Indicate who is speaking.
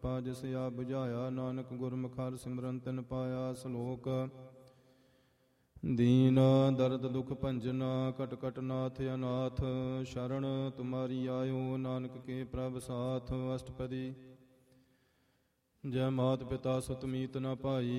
Speaker 1: ਕਿਰਪਾ ਜਿਸ ਆਪ ਬੁਝਾਇਆ, ਨਾਨਕ ਗੁਰਮੁਖ ਹਰਿ ਸਿਮਰਨ ਤਿਨ ਪਾਇਆ। ਸ਼ਲੋਕ। ਦੀਨ ਦਰਦ ਦੁਖ ਭੰਜਨ ਕਟ ਕਟ ਨਾਥ ਅਨਾਥ, ਸ਼ਰਨ ਤੁਮਾਰੀ ਆਇਓ ਨਾਨਕ ਕੇ ਪ੍ਰਭ ਸਾਥ। ਅਸ਼ਟਪਦੀ। ਜੈ ਮਾਤ ਪਿਤਾ ਸੁਤ ਮੀਤ ਨ ਭਾਈ,